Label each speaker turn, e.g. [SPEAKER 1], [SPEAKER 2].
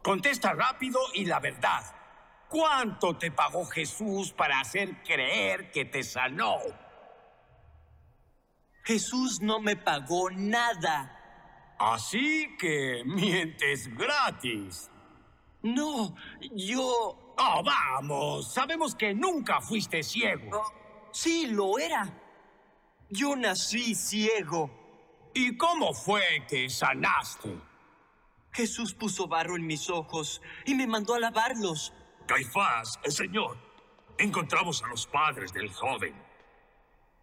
[SPEAKER 1] Contesta rápido y la verdad. ¿Cuánto te pagó Jesús para hacer creer que te sanó?
[SPEAKER 2] Jesús no me pagó nada.
[SPEAKER 1] Así que mientes gratis.
[SPEAKER 2] No, yo...
[SPEAKER 1] ¡Oh, vamos! Sabemos que nunca fuiste ciego.
[SPEAKER 2] Sí, lo era. Yo nací ciego.
[SPEAKER 1] ¿Y cómo fue que sanaste?
[SPEAKER 2] Jesús puso barro en mis ojos y me mandó a lavarlos.
[SPEAKER 3] Caifás, señor, encontramos a los padres del joven.